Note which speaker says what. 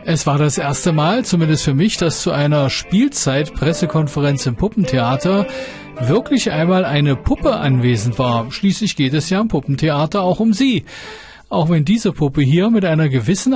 Speaker 1: Es war das erste Mal, zumindest für mich, dass zu einer Spielzeit-Pressekonferenz im Puppentheater wirklich einmal eine Puppe anwesend war. Schließlich geht es ja im Puppentheater auch um sie. Auch wenn diese Puppe hier mit einer gewissen